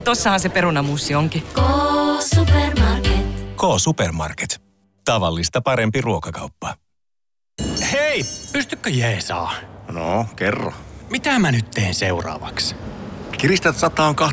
Tossahan se perunamuusi onkin. K-Supermarket. K-Supermarket. Tavallista parempi ruokakauppa. Hei, pystykö jeesaa? No, kerro. Mitä mä nyt teen seuraavaksi? Kiristät 120